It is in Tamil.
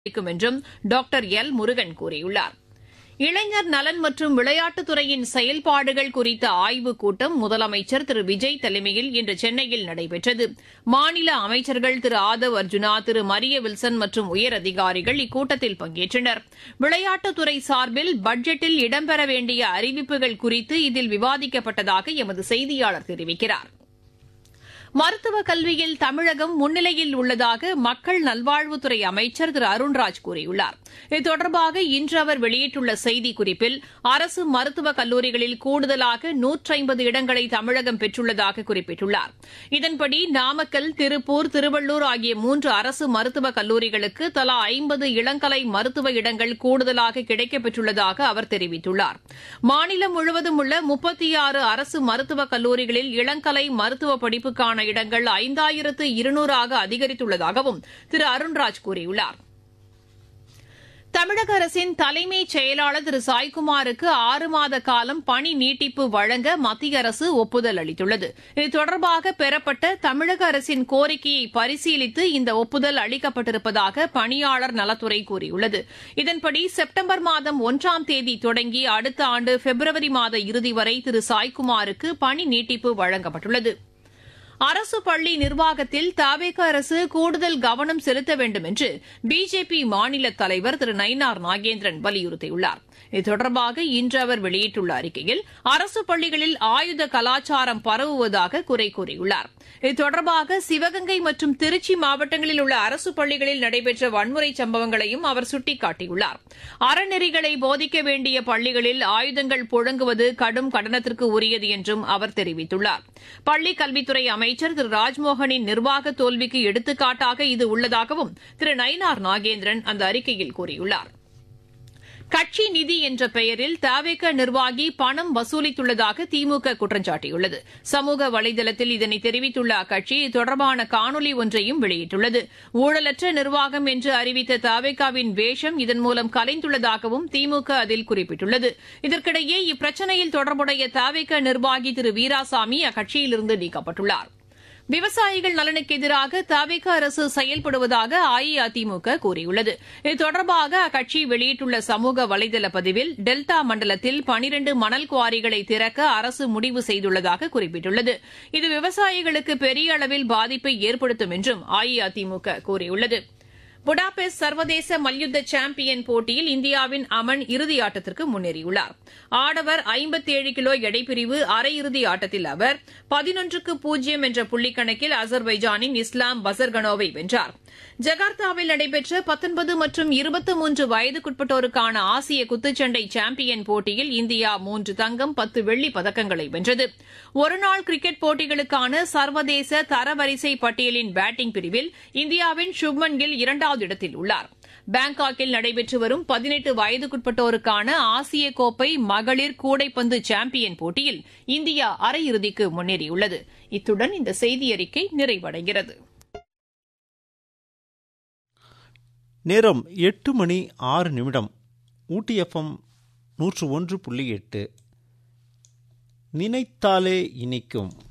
என்றும் டாக்டர் எல் முருகன் கூறியுள்ளார். இளைஞர் நலன் மற்றும் விளையாட்டுத்துறையின் செயல்பாடுகள் குறித்த ஆய்வுக் கூட்டம் முதலமைச்சர் திரு விஜய் தலைமையில் இன்று சென்னையில் நடைபெற்றது. மாநில அமைச்சர்கள் திரு ஆதவ் அர்ஜுனா, திரு மரிய வில்சன் மற்றும் உயரதிகாரிகள் இக்கூட்டத்தில் பங்கேற்றனர். விளையாட்டுத்துறை சார்பில் பட்ஜெட்டில் இடம்பெற வேண்டிய அறிவிப்புகள் குறித்து இதில் விவாதிக்கப்பட்டதாக எமது செய்தியாளர் தெரிவிக்கிறார். மருத்துவக் கல்வியில் தமிழகம் முன்னிலையில் உள்ளதாக மக்கள் நல்வாழ்வுத்துறை அமைச்சர் திரு அருண்ராஜ் கூறியுள்ளார். இது தொடர்பாக இன்று அவர் வெளியிட்டுள்ள செய்திக்குறிப்பில் அரசு மருத்துவக் கல்லூரிகளில் கூடுதலாக 150 இடங்களை தமிழகம் பெற்றுள்ளதாக குறிப்பிட்டுள்ளார். இதன்படி நாமக்கல், திருப்பூர், திருவள்ளூர் ஆகிய 3 அரசு மருத்துவக் கல்லூரிகளுக்கு தலா 50 இளங்கலை மருத்துவ இடங்கள் கூடுதலாக கிடைக்கப்பெற்றுள்ளதாக அவர் தெரிவித்துள்ளார். மாநிலம் முழுவதும் உள்ள 36 அரசு மருத்துவக் கல்லூரிகளில் இளங்கலை மருத்துவ படிப்புக்கான இடங்கள் 5200 அதிகரித்துள்ளதாகவும் திரு அருண்ராஜ் கூறியுள்ளார். தமிழக அரசின் தலைமைச் செயலாளர் திரு சாய்குமாருக்கு 6 மாத காலம் பணி நீட்டிப்பு வழங்க மத்திய அரசு ஒப்புதல் அளித்துள்ளது. இது தொடர்பாக பெறப்பட்ட தமிழக அரசின் கோரிக்கையை பரிசீலித்து இந்த ஒப்புதல் அளிக்கப்பட்டிருப்பதாக பணியாளர் நலத்துறை கூறியுள்ளது. இதன்படி செப்டம்பர் மாதம் 1ஆம் தேதி தொடங்கி அடுத்த ஆண்டு பிப்ரவரி மாத இறுதி வரை திரு சாய்குமாருக்கு பணி நீட்டிப்பு வழங்கப்பட்டுள்ளது. அரசு பள்ளி நிர்வாகத்தில் தவேக அரசு கூடுதல் கவனம் செலுத்த வேண்டும் என்று பிஜேபி மாநில தலைவர் திரு நயினார் நாகேந்திரன் வலியுறுத்தியுள்ளார். இது தொடர்பாக இன்று அவர் வெளியிட்டுள்ள அறிக்கையில் அரசு பள்ளிகளில் ஆயுத கலாச்சாரம் பரவுவதாக குறை கூறியுள்ளார். இது தொடர்பாக சிவகங்கை மற்றும் திருச்சி மாவட்டங்களில் உள்ள அரசு பள்ளிகளில் நடைபெற்ற வன்முறை சம்பவங்களையும் அவர் சுட்டிக்காட்டியுள்ளார். அறநெறிகளை போதிக்க வேண்டிய பள்ளிகளில் ஆயுதங்கள் புழங்குவது கடும் கண்டனத்திற்கு உரியது என்றும் அவர் தெரிவித்துள்ளார். பள்ளிக் கல்வித்துறை அமைச்சர் திரு ராஜ்மோகனின் நிர்வாக தோல்விக்கு எடுத்துக்காட்டாக இது உள்ளதாகவும் திரு நயினார் நாகேந்திரன் அந்த அறிக்கையில் கூறியுள்ளார். கட்சி நிதி என்ற பெயரில் தவேக நிர்வாகி பணம் வசூலித்துள்ளதாக திமுக குற்றம் சாட்டியுள்ளது. சமூக வலைதளத்தில் இதனை தெரிவித்துள்ள அக்கட்சி இது தொடர்பான காணொலி ஒன்றையும் வெளியிட்டுள்ளது. ஊழலற்ற நிர்வாகம் என்று அறிவித்த தவேகாவின் வேஷம் இதன் மூலம் கலைந்துள்ளதாகவும் திமுக அதில் குறிப்பிட்டுள்ளது. இதற்கிடையே இப்பிரச்சினையில் தொடர்புடைய தவேக நிர்வாகி திரு வீராசாமி அக்கட்சியிலிருந்து நீக்கப்பட்டுள்ளார். விவசாயிகள் நலனுக்கு எதிராக தவேக அரசு செயல்படுவதாக அஇஅதிமுக கூறியுள்ளது. இது தொடர்பாக அக்கட்சி வெளியிட்டுள்ள சமூக வலைதள பதிவில் டெல்டா மண்டலத்தில் 12 மணல் குவாரிகளை திறக்க அரசு முடிவு செய்துள்ளதாக குறிப்பிட்டுள்ளது. இது விவசாயிகளுக்கு பெரிய அளவில் பாதிப்பை ஏற்படுத்தும் என்றும் அஇஅதிமுக கூறியுள்ளது. புடாபெஸ்ட் சர்வதேச மல்யுத்த சாம்பியன் போட்டியில் இந்தியாவின் அமன் இறுதியாட்டத்திற்கு முன்னேறியுள்ளார். ஆடவர் 57 கிலோ எடைப்பிரிவு அரையிறுதி ஆட்டத்தில் அவர் 11-0 என்ற புள்ளிக்கணக்கில் அசர்பைஜானின் இஸ்லாம் பசர்கனோவை வென்றார். ஜகார்த்தாவில் நடைபெற்ற 19 மற்றும் 23 வயதுக்குட்பட்டோருக்கான ஆசிய குத்துச்சண்டை சாம்பியன் போட்டியில் இந்தியா 3 தங்கம் 10 வெள்ளிப் பதக்கங்களை வென்றது. ஒருநாள் கிரிக்கெட் போட்டிகளுக்கான சர்வதேச தரவரிசை பட்டியலின் பேட்டிங் பிரிவில் இந்தியாவின் சுப்மன் கில் 2வது இடத்தில் உள்ளார். பாங்காக்கில் நடைபெற்று வரும் 18 வயதுக்குட்பட்டோருக்கான ஆசிய கோப்பை மகளிர் கூடைப்பந்து சாம்பியன் போட்டியில் இந்தியா அரையிறுதிக்கு முன்னேறியுள்ளது. இத்துடன் இந்த செய்தியறிக்கை நிறைவடைகிறது. நேரம் 8:06. ஊட்டி எஃப்எம் 101.8. நினைத்தாலே இனிக்கும்.